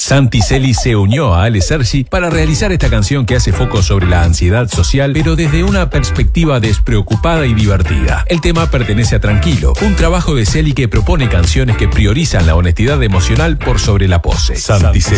Santi Celi se unió a Ale Sergi para realizar esta canción que hace foco sobre la ansiedad social, pero desde una perspectiva despreocupada y divertida. El tema pertenece a Tranquilo, un trabajo de Celi que propone canciones que priorizan la honestidad emocional por sobre la pose. Santi Celi.